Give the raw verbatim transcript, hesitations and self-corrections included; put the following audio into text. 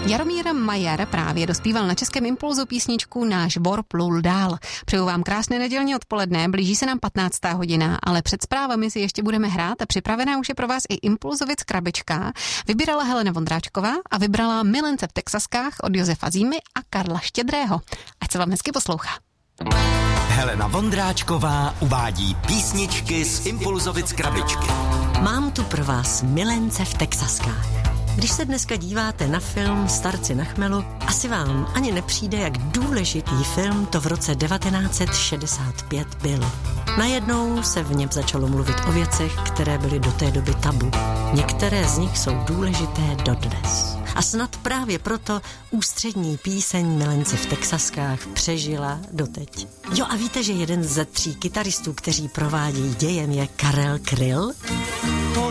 Jaromír Majer právě dospíval na Českém Impulzu písničku Náš bor plul dál. Přeju vám krásné nedělní odpoledne, blíží se nám patnáctá hodina, ale před zprávami si ještě budeme hrát a připravená už je pro vás i Impulzovic krabička. Vybírala Helena Vondráčková a vybrala Milence v Texaskách od Josefa Zímy a Karla Štědrého. Ať se vám hezky poslouchá. Helena Vondráčková uvádí písničky z Impulzovic krabičky. Mám tu pro vás Milence v Texaskách. Když se dneska díváte na film Starci na chmelu, asi vám ani nepřijde, jak důležitý film to v roce devatenáct set šedesát pět byl. Najednou se v něm začalo mluvit o věcech, které byly do té doby tabu. Některé z nich jsou důležité dodnes. A snad právě proto ústřední píseň Milence v Texaskách přežila doteď. Jo, a víte, že jeden ze tří kytaristů, kteří provádějí dějem, je Karel Kryl?